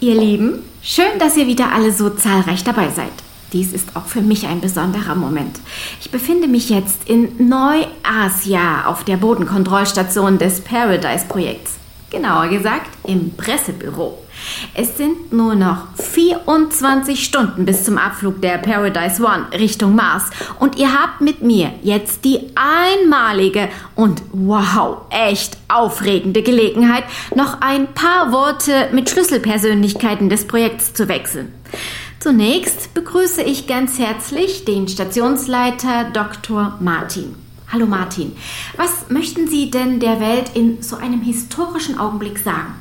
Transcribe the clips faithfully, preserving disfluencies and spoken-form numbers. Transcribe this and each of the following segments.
Ihr Lieben, schön, dass ihr wieder alle so zahlreich dabei seid. Dies ist auch für mich ein besonderer Moment. Ich befinde mich jetzt in Neu-Asia auf der Bodenkontrollstation des Paradise-Projekts. Genauer gesagt im Pressebüro. Es sind nur noch vierundzwanzig Stunden bis zum Abflug der Paradise One Richtung Mars. Und ihr habt mit mir jetzt die einmalige und wow, echt aufregende Gelegenheit, noch ein paar Worte mit Schlüsselpersönlichkeiten des Projekts zu wechseln. Zunächst begrüße ich ganz herzlich den Stationsleiter Doktor Martin. Hallo Martin, was möchten Sie denn der Welt in so einem historischen Augenblick sagen?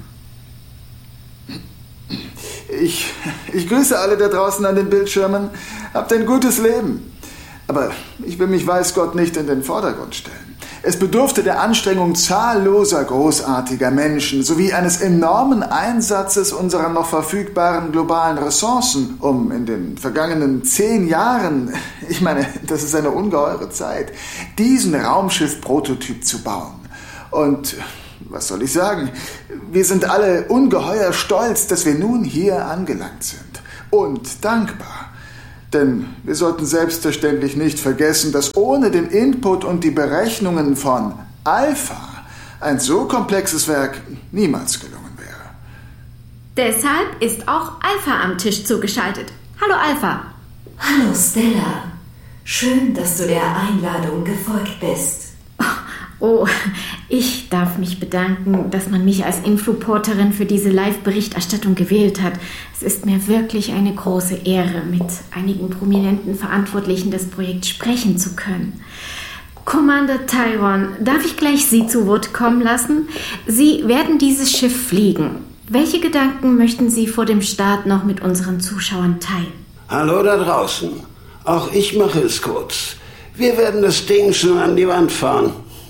Ich, ich grüße alle da draußen an den Bildschirmen. Habt ein gutes Leben. Aber ich will mich weiß Gott nicht in den Vordergrund stellen. Es bedurfte der Anstrengung zahlloser großartiger Menschen sowie eines enormen Einsatzes unserer noch verfügbaren globalen Ressourcen, um in den vergangenen zehn Jahren, ich meine, das ist eine ungeheure Zeit, diesen Raumschiff-Prototyp zu bauen. Und was soll ich sagen? Wir sind alle ungeheuer stolz, dass wir nun hier angelangt sind. Und dankbar. Denn wir sollten selbstverständlich nicht vergessen, dass ohne den Input und die Berechnungen von Alpha ein so komplexes Werk niemals gelungen wäre. Deshalb ist auch Alpha am Tisch zugeschaltet. Hallo Alpha. Hallo Stella. Schön, dass du der Einladung gefolgt bist. Oh, ich darf mich bedanken, dass man mich als Infoporterin für diese Live-Berichterstattung gewählt hat. Es ist mir wirklich eine große Ehre, mit einigen prominenten Verantwortlichen des Projekts sprechen zu können. Commander Tyron, darf ich gleich Sie zu Wort kommen lassen? Sie werden dieses Schiff fliegen. Welche Gedanken möchten Sie vor dem Start noch mit unseren Zuschauern teilen? Hallo da draußen. Auch ich mache es kurz. Wir werden das Ding schon an die Wand fahren.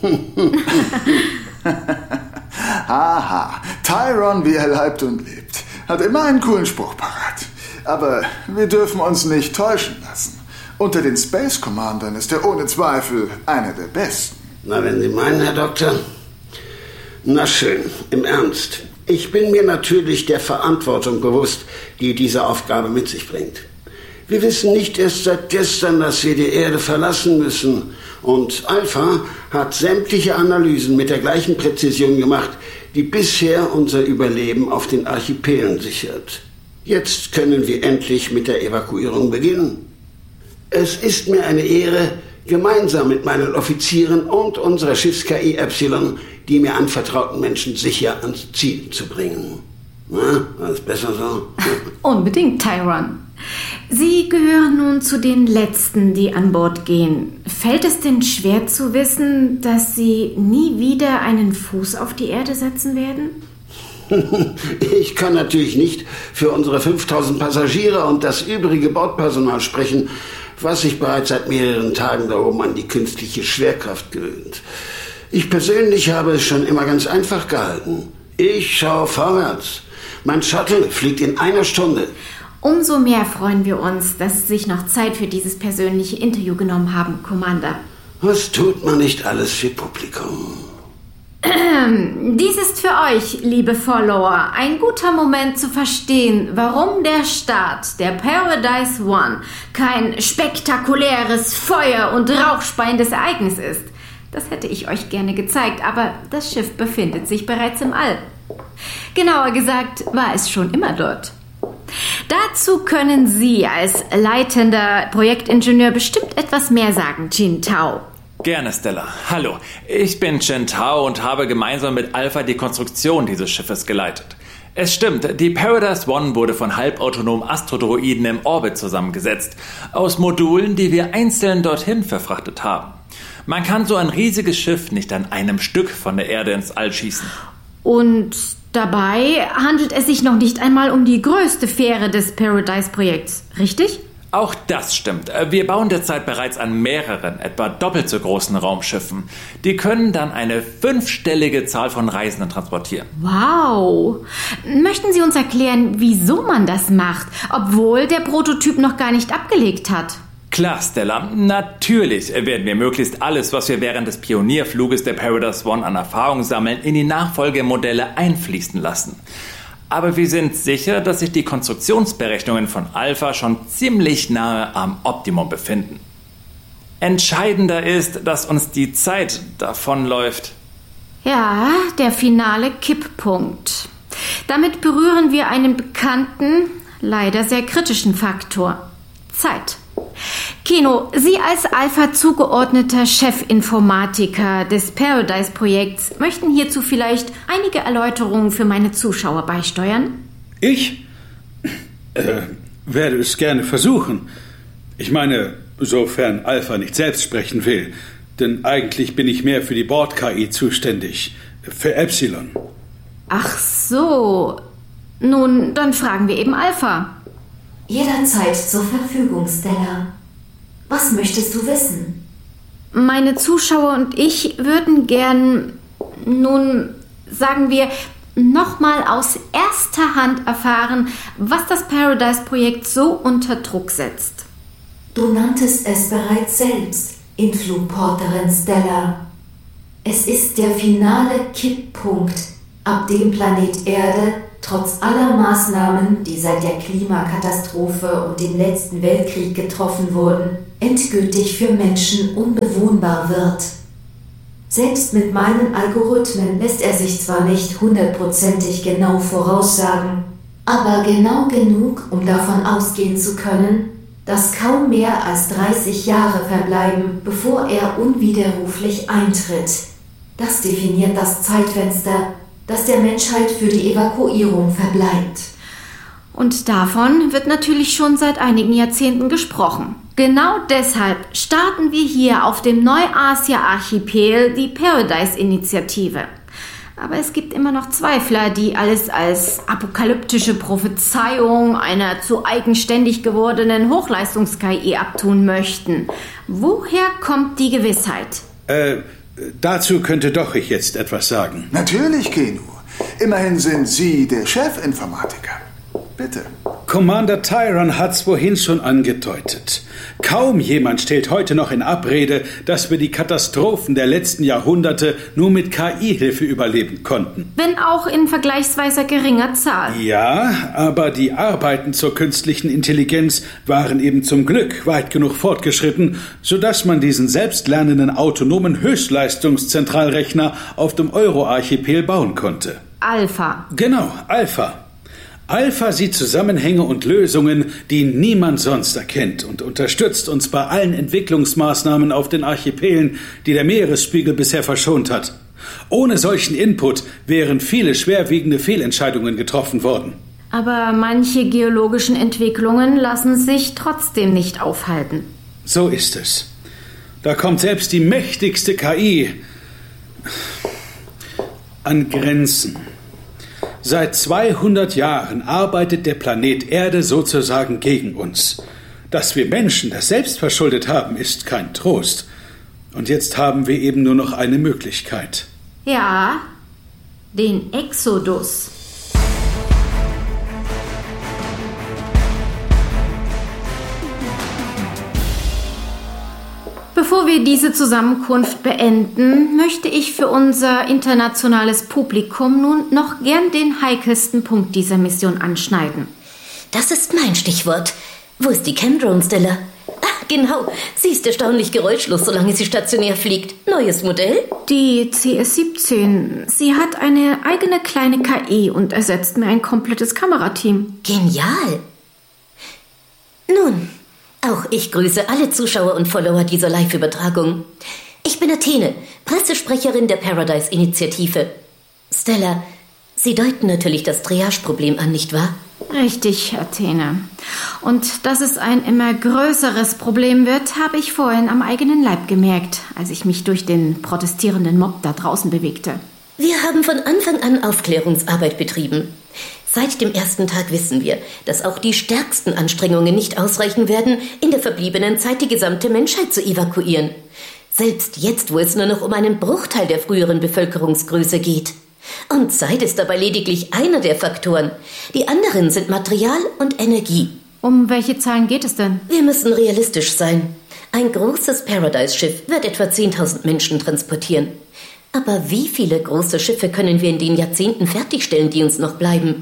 Haha, Tyron, wie er leibt und lebt, hat immer einen coolen Spruch parat. Aber wir dürfen uns nicht täuschen lassen. Unter den Space Commandern ist er ohne Zweifel einer der besten. Na, wenn Sie meinen, Herr Doktor. Na schön, im Ernst. Ich bin mir natürlich der Verantwortung bewusst, die diese Aufgabe mit sich bringt. Wir wissen nicht erst seit gestern, dass wir die Erde verlassen müssen. Und Alpha hat sämtliche Analysen mit der gleichen Präzision gemacht, die bisher unser Überleben auf den Archipelen sichert. Jetzt können wir endlich mit der Evakuierung beginnen. Es ist mir eine Ehre, gemeinsam mit meinen Offizieren und unserer Schiffs-K I Epsilon die mir anvertrauten Menschen sicher ans Ziel zu bringen. Na, war es besser so? Unbedingt, Tyron. Sie gehören nun zu den Letzten, die an Bord gehen. Fällt es denn schwer zu wissen, dass Sie nie wieder einen Fuß auf die Erde setzen werden? Ich kann natürlich nicht für unsere fünftausend Passagiere und das übrige Bordpersonal sprechen, was sich bereits seit mehreren Tagen da oben an die künstliche Schwerkraft gewöhnt. Ich persönlich habe es schon immer ganz einfach gehalten. Ich schaue vorwärts. Mein Shuttle fliegt in einer Stunde. Umso mehr freuen wir uns, dass Sie sich noch Zeit für dieses persönliche Interview genommen haben, Commander. Was tut man nicht alles für Publikum? Dies ist für euch, liebe Follower, ein guter Moment zu verstehen, warum der Start der Paradise One kein spektakuläres Feuer- und rauchspeiendes Ereignis ist. Das hätte ich euch gerne gezeigt, aber das Schiff befindet sich bereits im All. Genauer gesagt war es schon immer dort. Dazu können Sie als leitender Projektingenieur bestimmt etwas mehr sagen, Jin Tao. Gerne, Stella. Hallo, ich bin Jin Tao und habe gemeinsam mit Alpha die Konstruktion dieses Schiffes geleitet. Es stimmt, die Paradise One wurde von halbautonomen Astrodroiden im Orbit zusammengesetzt, aus Modulen, die wir einzeln dorthin verfrachtet haben. Man kann so ein riesiges Schiff nicht an einem Stück von der Erde ins All schießen. Und dabei handelt es sich noch nicht einmal um die größte Fähre des Paradise-Projekts, richtig? Auch das stimmt. Wir bauen derzeit bereits an mehreren, etwa doppelt so großen Raumschiffen. Die können dann eine fünfstellige Zahl von Reisenden transportieren. Wow! Möchten Sie uns erklären, wieso man das macht, obwohl der Prototyp noch gar nicht abgelegt hat? Klar, Stella. Natürlich werden wir möglichst alles, was wir während des Pionierfluges der Paradise One an Erfahrung sammeln, in die Nachfolgemodelle einfließen lassen. Aber wir sind sicher, dass sich die Konstruktionsberechnungen von Alpha schon ziemlich nahe am Optimum befinden. Entscheidender ist, dass uns die Zeit davonläuft. Ja, der finale Kipppunkt. Damit berühren wir einen bekannten, leider sehr kritischen Faktor: Zeit. Keno, Sie als Alpha zugeordneter Chefinformatiker des Paradise-Projekts möchten hierzu vielleicht einige Erläuterungen für meine Zuschauer beisteuern? Ich äh, werde es gerne versuchen. Ich meine, sofern Alpha nicht selbst sprechen will. Denn eigentlich bin ich mehr für die Bord-K I zuständig. Für Epsilon. Ach so. Nun, dann fragen wir eben Alpha. Jederzeit zur Verfügung, Stella. Was möchtest du wissen? Meine Zuschauer und ich würden gern, nun, sagen wir, nochmal aus erster Hand erfahren, was das Paradise-Projekt so unter Druck setzt. Du nanntest es bereits selbst, Influporterin Stella. Es ist der finale Kipppunkt, ab dem Planet Erde trotz aller Maßnahmen, die seit der Klimakatastrophe und dem letzten Weltkrieg getroffen wurden, endgültig für Menschen unbewohnbar wird. Selbst mit meinen Algorithmen lässt er sich zwar nicht hundertprozentig genau voraussagen, aber genau genug, um davon ausgehen zu können, dass kaum mehr als dreißig Jahre verbleiben, bevor er unwiderruflich eintritt. Das definiert das Zeitfenster, das der Menschheit für die Evakuierung verbleibt. Und davon wird natürlich schon seit einigen Jahrzehnten gesprochen. Genau deshalb starten wir hier auf dem Neuasia-Archipel die Paradise-Initiative. Aber es gibt immer noch Zweifler, die alles als apokalyptische Prophezeiung einer zu eigenständig gewordenen Hochleistungs-K I abtun möchten. Woher kommt die Gewissheit? Äh, dazu könnte doch ich jetzt etwas sagen. Natürlich, Keno. Immerhin sind Sie der Chefinformatiker. Bitte. Commander Tyron hat's vorhin schon angedeutet. Kaum jemand stellt heute noch in Abrede, dass wir die Katastrophen der letzten Jahrhunderte nur mit K I-Hilfe überleben konnten. Wenn auch in vergleichsweise geringer Zahl. Ja, aber die Arbeiten zur künstlichen Intelligenz waren eben zum Glück weit genug fortgeschritten, sodass man diesen selbstlernenden autonomen Höchstleistungszentralrechner auf dem Euro-Archipel bauen konnte. Alpha. Genau, Alpha. Alpha sieht Zusammenhänge und Lösungen, die niemand sonst erkennt, und unterstützt uns bei allen Entwicklungsmaßnahmen auf den Archipelen, die der Meeresspiegel bisher verschont hat. Ohne solchen Input wären viele schwerwiegende Fehlentscheidungen getroffen worden. Aber manche geologischen Entwicklungen lassen sich trotzdem nicht aufhalten. So ist es. Da kommt selbst die mächtigste K I an Grenzen. Seit zweihundert Jahren arbeitet der Planet Erde sozusagen gegen uns. Dass wir Menschen das selbst verschuldet haben, ist kein Trost. Und jetzt haben wir eben nur noch eine Möglichkeit. Ja, den Exodus. Bevor wir diese Zusammenkunft beenden, möchte ich für unser internationales Publikum nun noch gern den heikelsten Punkt dieser Mission anschneiden. Das ist mein Stichwort. Wo ist die Chemdrone, Stella? Ah, genau. Sie ist erstaunlich geräuschlos, solange sie stationär fliegt. Neues Modell? Die C S siebzehn. Sie hat eine eigene kleine K I und ersetzt mir ein komplettes Kamerateam. Genial. Nun, auch ich grüße alle Zuschauer und Follower dieser Live-Übertragung. Ich bin Athene, Pressesprecherin der Paradise-Initiative. Stella, Sie deuten natürlich das Triage-Problem an, nicht wahr? Richtig, Athene. Und dass es ein immer größeres Problem wird, habe ich vorhin am eigenen Leib gemerkt, als ich mich durch den protestierenden Mob da draußen bewegte. Wir haben von Anfang an Aufklärungsarbeit betrieben. Seit dem ersten Tag wissen wir, dass auch die stärksten Anstrengungen nicht ausreichen werden, in der verbliebenen Zeit die gesamte Menschheit zu evakuieren. Selbst jetzt, wo es nur noch um einen Bruchteil der früheren Bevölkerungsgröße geht. Und Zeit ist dabei lediglich einer der Faktoren. Die anderen sind Material und Energie. Um welche Zahlen geht es denn? Wir müssen realistisch sein. Ein großes Paradise-Schiff wird etwa zehntausend Menschen transportieren. Aber wie viele große Schiffe können wir in den Jahrzehnten fertigstellen, die uns noch bleiben?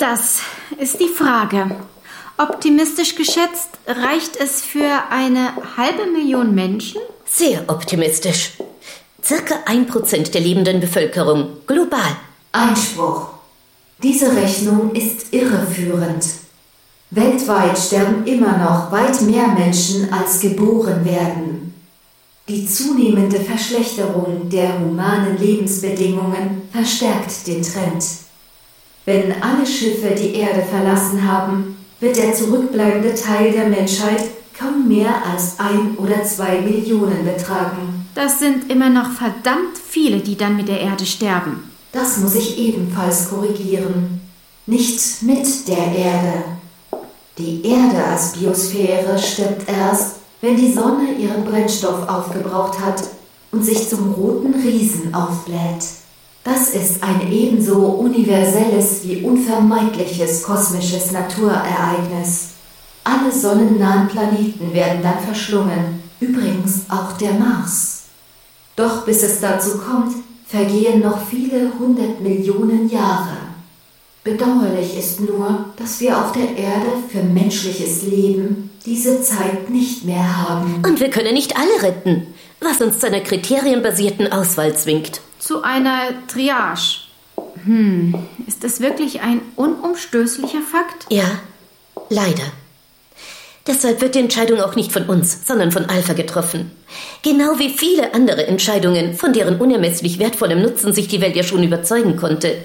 Das ist die Frage. Optimistisch geschätzt, reicht es für eine halbe Million Menschen? Sehr optimistisch. Circa ein Prozent der lebenden Bevölkerung, global. Einspruch. Diese Rechnung ist irreführend. Weltweit sterben immer noch weit mehr Menschen, als geboren werden. Die zunehmende Verschlechterung der humanen Lebensbedingungen verstärkt den Trend. Wenn alle Schiffe die Erde verlassen haben, wird der zurückbleibende Teil der Menschheit kaum mehr als ein oder zwei Millionen betragen. Das sind immer noch verdammt viele, die dann mit der Erde sterben. Das muss ich ebenfalls korrigieren. Nicht mit der Erde. Die Erde als Biosphäre stirbt erst, wenn die Sonne ihren Brennstoff aufgebraucht hat und sich zum roten Riesen aufbläht. Das ist ein ebenso universelles wie unvermeidliches kosmisches Naturereignis. Alle sonnennahen Planeten werden dann verschlungen, übrigens auch der Mars. Doch bis es dazu kommt, vergehen noch viele hundert Millionen Jahre. Bedauerlich ist nur, dass wir auf der Erde für menschliches Leben diese Zeit nicht mehr haben. Und wir können nicht alle retten, was uns zu einer kriterienbasierten Auswahl zwingt. Zu einer Triage. Hm, ist das wirklich ein unumstößlicher Fakt? Ja, leider. Deshalb wird die Entscheidung auch nicht von uns, sondern von Alpha getroffen. Genau wie viele andere Entscheidungen, von deren unermesslich wertvollem Nutzen sich die Welt ja schon überzeugen konnte.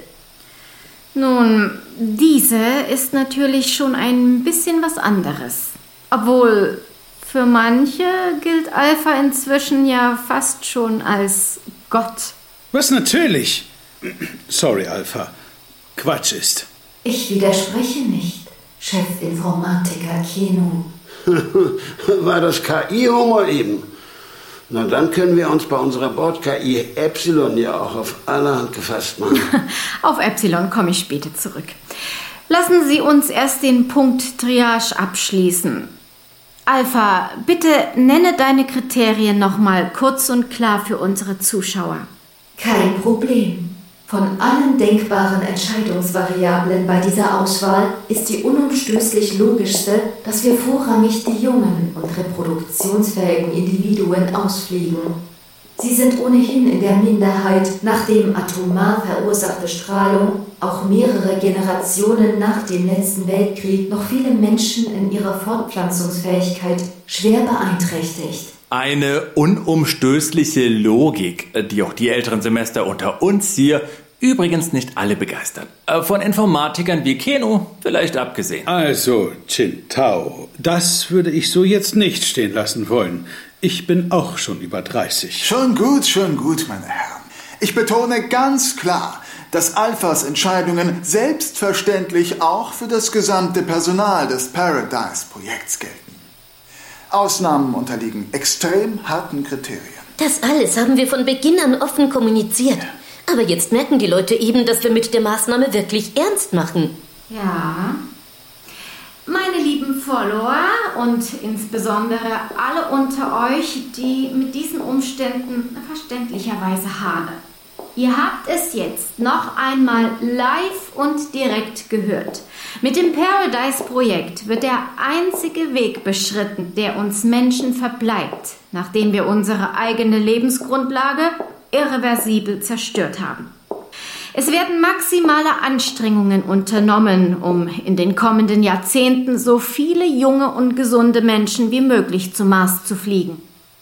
Nun, diese ist natürlich schon ein bisschen was anderes. Obwohl, für manche gilt Alpha inzwischen ja fast schon als Gott. Was natürlich, sorry Alpha, Quatsch ist. Ich widerspreche nicht, Chefinformatiker Keno. War das K I-Humor eben? Na, dann können wir uns bei unserer Bord-K I Epsilon ja auch auf allerhand gefasst machen. Auf Epsilon komme ich später zurück. Lassen Sie uns erst den Punkt Triage abschließen. Alpha, bitte nenne deine Kriterien nochmal kurz und klar für unsere Zuschauer. Kein Problem. Von allen denkbaren Entscheidungsvariablen bei dieser Auswahl ist die unumstößlich logischste, dass wir vorrangig die jungen und reproduktionsfähigen Individuen ausfliegen. Sie sind ohnehin in der Minderheit, nachdem atomar verursachte Strahlung auch mehrere Generationen nach dem letzten Weltkrieg noch viele Menschen in ihrer Fortpflanzungsfähigkeit schwer beeinträchtigt. Eine unumstößliche Logik, die auch die älteren Semester unter uns hier übrigens nicht alle begeistern. Von Informatikern wie Keno vielleicht abgesehen. Also, Qin-Tao, das würde ich so jetzt nicht stehen lassen wollen. Ich bin auch schon über dreißig. Schon gut, schon gut, meine Herren. Ich betone ganz klar, dass Alphas Entscheidungen selbstverständlich auch für das gesamte Personal des Paradise-Projekts gelten. Ausnahmen unterliegen extrem harten Kriterien. Das alles haben wir von Beginn an offen kommuniziert. Aber jetzt merken die Leute eben, dass wir mit der Maßnahme wirklich ernst machen. Ja. Meine lieben Follower und insbesondere alle unter euch, die mit diesen Umständen verständlicherweise hadern. Ihr habt es jetzt noch einmal live und direkt gehört. Mit dem Paradise-Projekt wird der einzige Weg beschritten, der uns Menschen verbleibt, nachdem wir unsere eigene Lebensgrundlage irreversibel zerstört haben. Es werden maximale Anstrengungen unternommen, um in den kommenden Jahrzehnten so viele junge und gesunde Menschen wie möglich zum Mars zu fliegen.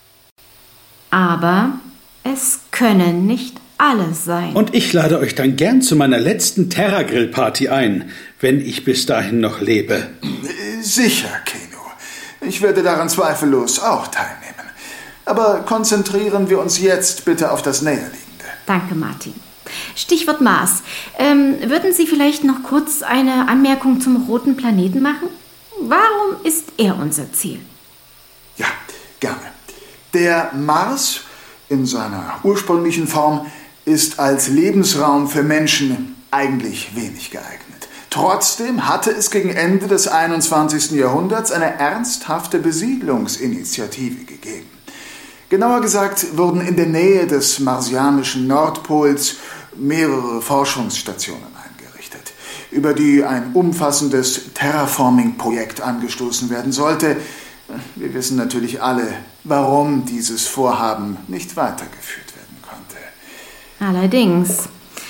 Aber es können nicht alle sein. Und ich lade euch dann gern zu meiner letzten Terra-Grill-Party ein, wenn ich bis dahin noch lebe. Sicher, Keno. Ich werde daran zweifellos auch teilnehmen. Aber konzentrieren wir uns jetzt bitte auf das Näherliegende. Danke, Martin. Stichwort Mars. Ähm, würden Sie vielleicht noch kurz eine Anmerkung zum roten Planeten machen? Warum ist er unser Ziel? Ja, gerne. Der Mars in seiner ursprünglichen Form ist als Lebensraum für Menschen eigentlich wenig geeignet. Trotzdem hatte es gegen Ende des einundzwanzigsten Jahrhunderts eine ernsthafte Besiedlungsinitiative gegeben. Genauer gesagt wurden in der Nähe des marsianischen Nordpols mehrere Forschungsstationen eingerichtet. über die ein umfassendes Terraforming-Projekt angestoßen werden sollte. Wir wissen natürlich alle, warum dieses Vorhaben nicht weitergeführt werden konnte. Allerdings.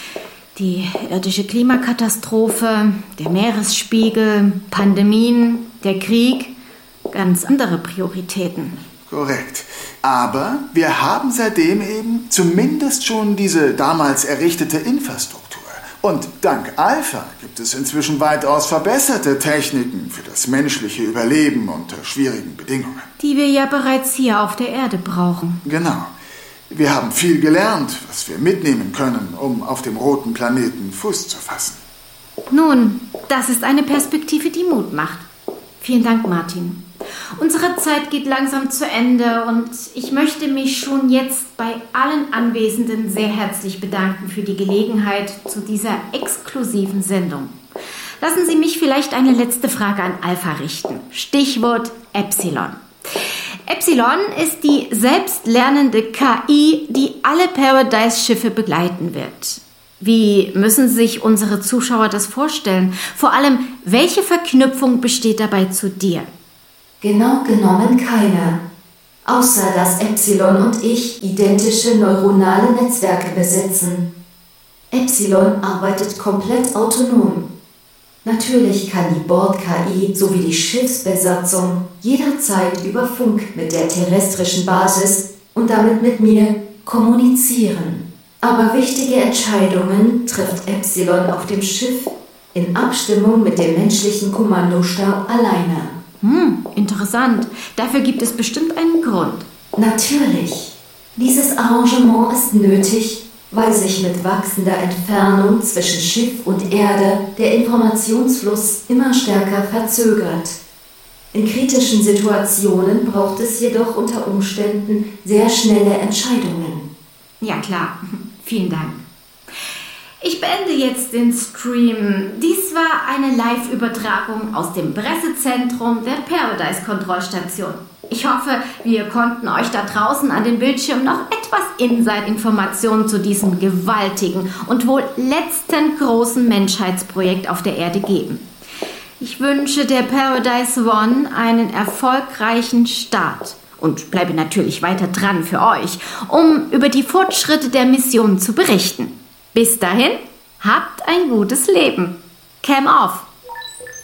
Die irdische Klimakatastrophe, der Meeresspiegel, Pandemien, der Krieg, ganz andere Prioritäten. Korrekt. Aber wir haben seitdem eben zumindest schon diese damals errichtete Infrastruktur. Und dank Alpha gibt es inzwischen weitaus verbesserte Techniken für das menschliche Überleben unter schwierigen Bedingungen. Die wir ja bereits hier auf der Erde brauchen. Genau. Wir haben viel gelernt, was wir mitnehmen können, um auf dem roten Planeten Fuß zu fassen. Nun, das ist eine Perspektive, die Mut macht. Vielen Dank, Martin. Unsere Zeit geht langsam zu Ende und ich möchte mich schon jetzt bei allen Anwesenden sehr herzlich bedanken für die Gelegenheit zu dieser exklusiven Sendung. Lassen Sie mich vielleicht eine letzte Frage an Alpha richten. Stichwort Epsilon. Epsilon ist die selbstlernende K I, die alle Paradise-Schiffe begleiten wird. Wie müssen sich unsere Zuschauer das vorstellen? Vor allem, welche Verknüpfung besteht dabei zu dir? Genau genommen keine. Außer dass Epsilon und ich identische neuronale Netzwerke besitzen. Epsilon arbeitet komplett autonom. Natürlich kann die Bord-K I sowie die Schiffsbesatzung jederzeit über Funk mit der terrestrischen Basis und damit mit mir kommunizieren. Aber wichtige Entscheidungen trifft Epsilon auf dem Schiff in Abstimmung mit dem menschlichen Kommandostab alleine. Hm, interessant. Dafür gibt es bestimmt einen Grund. Natürlich. Dieses Arrangement ist nötig, weil sich mit wachsender Entfernung zwischen Schiff und Erde der Informationsfluss immer stärker verzögert. In kritischen Situationen braucht es jedoch unter Umständen sehr schnelle Entscheidungen. Ja, klar. Vielen Dank. Ich beende jetzt den Stream. Dies war eine Live-Übertragung aus dem Pressezentrum der Paradise-Kontrollstation. Ich hoffe, wir konnten euch da draußen an den Bildschirmen noch etwas Inside-Informationen zu diesem gewaltigen und wohl letzten großen Menschheitsprojekt auf der Erde geben. Ich wünsche der Paradise One einen erfolgreichen Start und bleibe natürlich weiter dran für euch, um über die Fortschritte der Mission zu berichten. Bis dahin, habt ein gutes Leben. Cam off!